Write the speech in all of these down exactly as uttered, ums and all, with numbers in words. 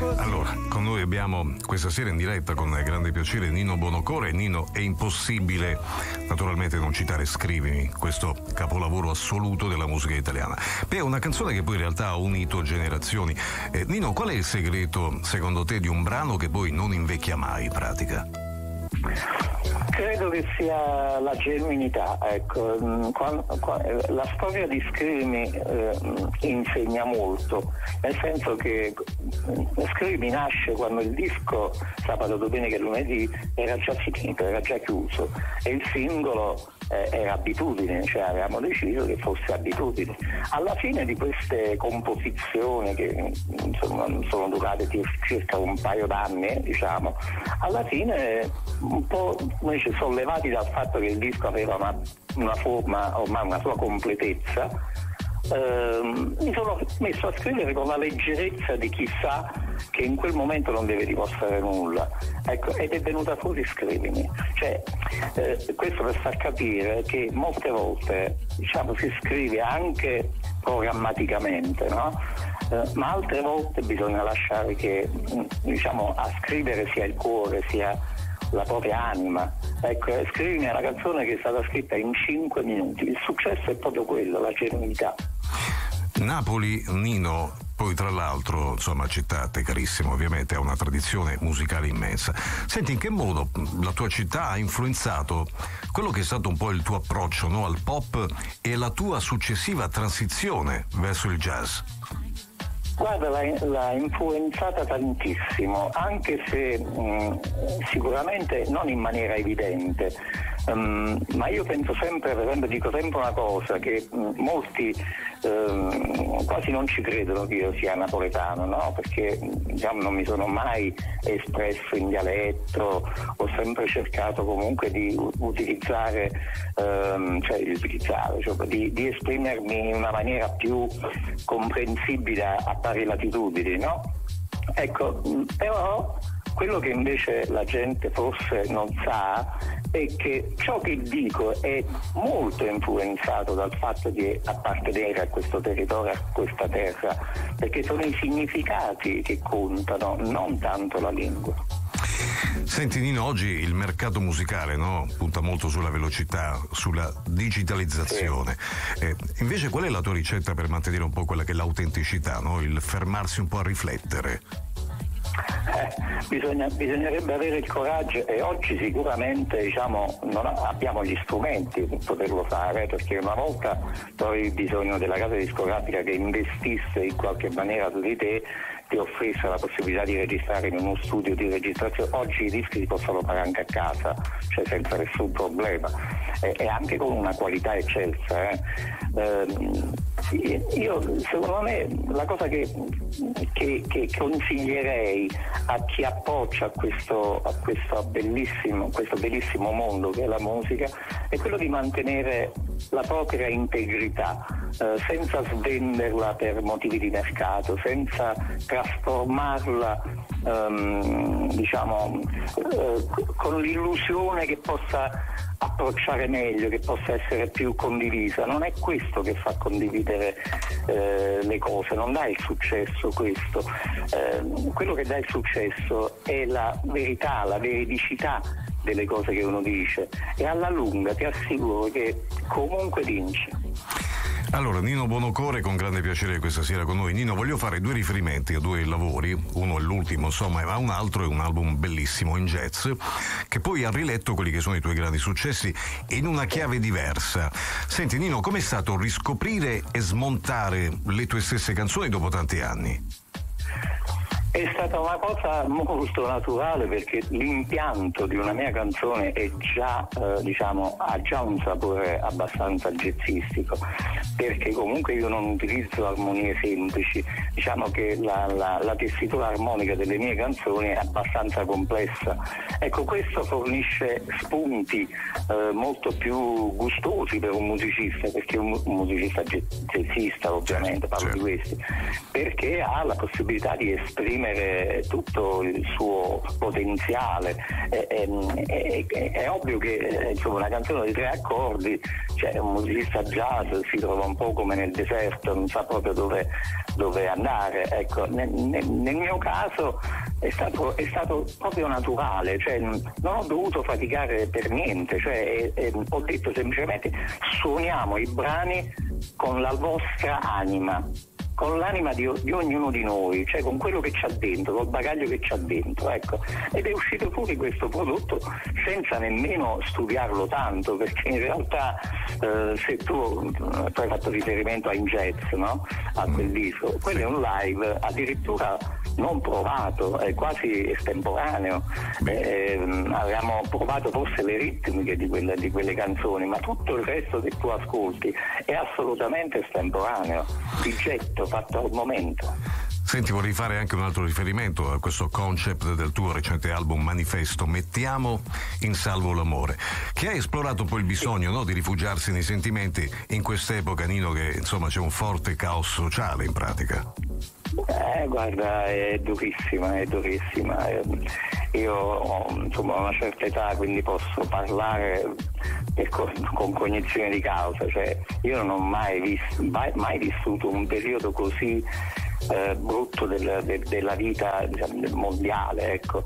Allora, con noi abbiamo questa sera in diretta con grande piacere Nino Buonocore. Nino, è impossibile naturalmente non citare Scrivimi, questo capolavoro assoluto della musica italiana. Beh, è una canzone che poi in realtà ha unito generazioni. Eh, Nino, qual è il segreto, secondo te, di un brano che poi non invecchia mai in pratica? Credo che sia la genuinità, ecco. Qua, qua, la storia di Scrivimi eh, insegna molto, nel senso che Scrivimi nasce quando il disco Sabato, Domenica e Lunedì era già finito, era già chiuso, e il singolo eh, era Abitudine, cioè avevamo deciso che fosse Abitudine. Alla fine di queste composizioni, che insomma sono durate circa un paio d'anni, diciamo, alla fine un po' noi ci sollevati dal fatto che il disco aveva una, una forma, ormai una sua completezza, ehm, mi sono messo a scrivere con la leggerezza di chi sa che in quel momento non deve dimostrare nulla, ecco, ed è venuta fuori Scrivimi. Cioè, eh, questo per far capire che molte volte, diciamo, si scrive anche programmaticamente, no? Eh, ma altre volte bisogna lasciare che, diciamo, a scrivere sia il cuore, sia la propria anima. Ecco, Scrivimi è una canzone che è stata scritta in cinque minuti. Il successo è proprio quello, la genuinità. Napoli, Nino, poi tra l'altro, insomma, città a te carissimo, ovviamente ha una tradizione musicale immensa. Senti, in che modo la tua città ha influenzato quello che è stato un po' il tuo approccio, no, al pop e la tua successiva transizione verso il jazz? Guarda, l'ha, l'ha influenzata tantissimo, anche se mh, sicuramente non in maniera evidente, um, ma io penso sempre, per esempio, dico sempre una cosa, che mh, molti um, quasi non ci credono che io sia napoletano, no? Perché diciamo, non mi sono mai espresso in dialetto, ho sempre cercato comunque di utilizzare, um, cioè di utilizzare, cioè di, di esprimermi in una maniera più comprensibile a pari latitudini, no? Ecco, però quello che invece la gente forse non sa è che ciò che dico è molto influenzato dal fatto di appartenere a questo territorio, a questa terra, perché sono i significati che contano, non tanto la lingua. Senti Nino, oggi il mercato musicale, no, punta molto sulla velocità, sulla digitalizzazione. Sì. Eh, invece qual è la tua ricetta per mantenere un po' quella che è l'autenticità, no? Il fermarsi un po' a riflettere? Eh, bisogna, bisognerebbe avere il coraggio, e oggi sicuramente, diciamo, non abbiamo gli strumenti per poterlo fare, perché una volta tu avevi bisogno della casa discografica che investisse in qualche maniera su di te, ti offrisse la possibilità di registrare in uno studio di registrazione. Oggi i dischi si possono fare anche a casa, cioè senza nessun problema, e, e anche con una qualità eccelsa. Eh. Eh, io, secondo me, la cosa che, che, che consiglierei a chi appoggia a questo, a questo bellissimo, questo bellissimo mondo che è la musica è quello di mantenere la propria integrità, eh, senza svenderla per motivi di mercato, senza trasformarla ehm, diciamo eh, con l'illusione che possa approcciare meglio, che possa essere più condivisa. Non è questo che fa condividere eh, le cose, non dà il successo questo. Eh, quello che dà il successo è la verità, la veridicità delle cose che uno dice, e alla lunga ti assicuro che comunque vince. Allora, Nino Buonocore, con grande piacere questa sera con noi. Nino, voglio fare due riferimenti a due lavori, uno è l'ultimo, insomma, ma un altro è un album bellissimo in jazz, che poi ha riletto quelli che sono i tuoi grandi successi in una chiave diversa. Senti Nino, com'è stato riscoprire e smontare le tue stesse canzoni dopo tanti anni? È stata una cosa molto naturale, perché l'impianto di una mia canzone è già, eh, diciamo, ha già un sapore abbastanza jazzistico, perché comunque io non utilizzo armonie semplici, diciamo che la, la, la tessitura armonica delle mie canzoni è abbastanza complessa. Ecco, questo fornisce spunti eh, molto più gustosi per un musicista, perché un, un musicista jazzista, ovviamente, parlo certo. di questi, perché ha la possibilità di esprimere tutto il suo potenziale. È, è, è, è ovvio che insomma, una canzone di tre accordi, cioè un musicista jazz si trova un po' come nel deserto, non sa proprio dove, dove andare. Ecco, nel, nel, nel mio caso è stato, è stato proprio naturale, cioè non ho dovuto faticare per niente, cioè, eh, eh, ho detto semplicemente suoniamo i brani con la vostra anima, con l'anima di, di ognuno di noi, cioè con quello che c'ha dentro, col bagaglio che c'ha dentro, ecco. Ed è uscito fuori questo prodotto senza nemmeno studiarlo tanto, perché in realtà eh, se tu, tu hai fatto riferimento a In Jazz, no? A quel disco, quello è un live addirittura non provato, è quasi estemporaneo. Eh, avevamo provato forse le ritmiche di quelle, di quelle canzoni, ma tutto il resto che tu ascolti è assolutamente estemporaneo, di getto, fatto al momento. Senti, vorrei fare anche un altro riferimento a questo concept del tuo recente album Manifesto, Mettiamo in salvo l'amore, che ha esplorato poi il bisogno, no, di rifugiarsi nei sentimenti in quest'epoca, Nino, che insomma c'è un forte caos sociale in pratica. Eh, guarda, è durissima, è durissima. Io ho insomma una certa età, quindi posso parlare con, con cognizione di causa, cioè io non ho mai visto, mai, mai vissuto un periodo così eh, brutto del, de, della vita, diciamo, mondiale, ecco.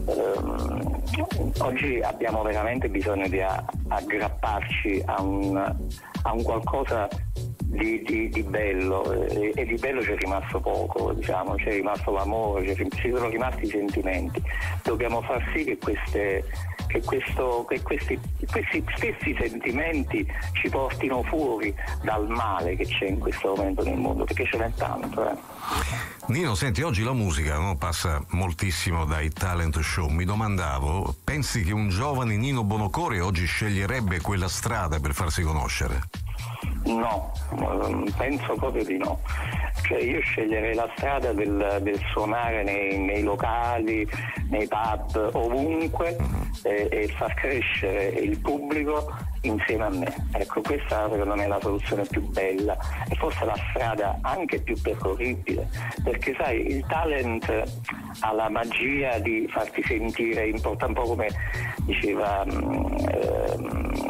Um, oggi abbiamo veramente bisogno di a, aggrapparci a un, a un qualcosa Di, di, di bello, e, e di bello c'è rimasto poco, diciamo, c'è rimasto l'amore, c'è, ci sono rimasti i sentimenti. Dobbiamo far sì che queste che, questo, che questi, questi stessi sentimenti ci portino fuori dal male che c'è in questo momento nel mondo, perché ce n'è tanto. Eh. Nino, senti, oggi la musica, no, passa moltissimo dai talent show. Mi domandavo, pensi che un giovane Nino Buonocore oggi sceglierebbe quella strada per farsi conoscere? No, penso proprio di no. Cioè io sceglierei la strada del, del suonare nei, nei locali, nei pub, ovunque, e, e far crescere il pubblico insieme a me. Ecco, questa secondo me è la soluzione più bella e forse la strada anche più percorribile, perché sai, il talent ha la magia di farti sentire importante, un po' come diceva ehm,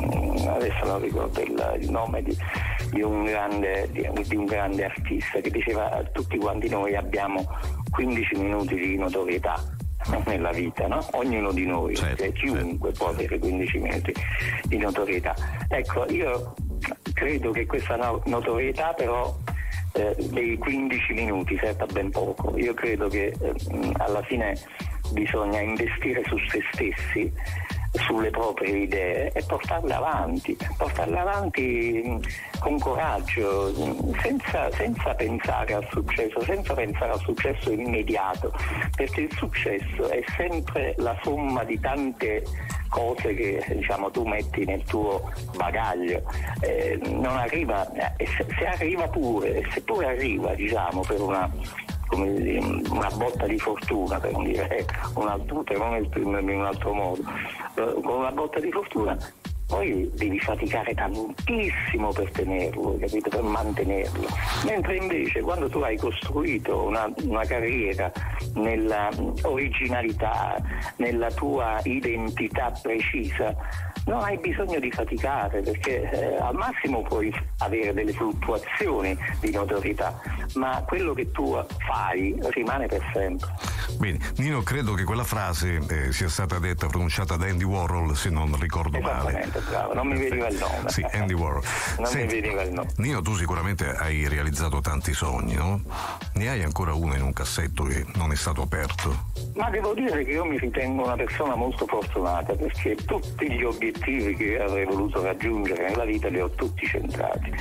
adesso non ricordo il, il nome di, di, un grande, di, di un grande artista che diceva tutti quanti noi abbiamo quindici minuti di notorietà nella vita, no? Ognuno di noi, certo, cioè, chiunque certo. può avere quindici minuti di notorietà. Ecco, io credo che questa no- notorietà però eh, dei quindici minuti serva ben poco. Io credo che eh, alla fine bisogna investire su se stessi, sulle proprie idee e portarle avanti, portarle avanti con coraggio, senza, senza pensare al successo, senza pensare al successo immediato, perché il successo è sempre la somma di tante cose che diciamo tu metti nel tuo bagaglio. Eh, non arriva, eh, se, se arriva pure, se pure arriva diciamo per una come dire, una botta di fortuna, per non dire un altro, per non esprimermi in un altro modo, uh, con una botta di fortuna poi devi faticare tantissimo per tenerlo, capito? Per mantenerlo. Mentre invece quando tu hai costruito una, una carriera nella originalità, nella tua identità precisa, non hai bisogno di faticare, perché eh, al massimo puoi avere delle fluttuazioni di notorietà, ma quello che tu fai rimane per sempre. Bene, Nino, credo che quella frase eh, sia stata detta, pronunciata da Andy Warhol, se non ricordo male. Bravo, non mi veniva il nome. Sì, Andy Warhol. Non Senti, mi veniva il nome. Nino, tu sicuramente hai realizzato tanti sogni, no? Ne hai ancora uno in un cassetto che non è stato aperto? Ma devo dire che io mi ritengo una persona molto fortunata, perché tutti gli obiettivi che avrei voluto raggiungere nella vita li ho tutti centrati.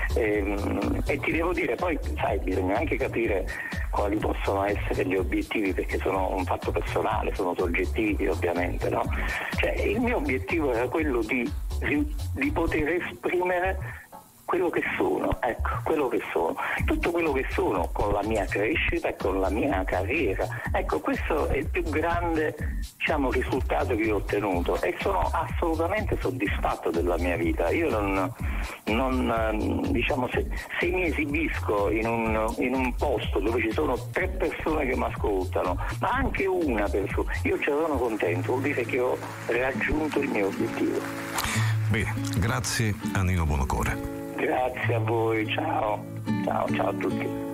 E, e ti devo dire, poi sai, bisogna anche capire quali possono essere gli obiettivi, perché sono un fatto personale, sono soggettivi ovviamente, no? Cioè, il mio obiettivo era quello di, di poter esprimere quello che sono, ecco, quello che sono, tutto quello che sono con la mia crescita e con la mia carriera. Ecco, questo è il più grande, diciamo, risultato che ho ottenuto e sono assolutamente soddisfatto della mia vita. Io non, non diciamo, se, se mi esibisco in un, in un posto dove ci sono tre persone che mi ascoltano, ma anche una persona, io ci sono contento, vuol dire che ho raggiunto il mio obiettivo. Bene, grazie a Nino Buonocore. Grazie a voi, ciao, ciao, ciao a tutti.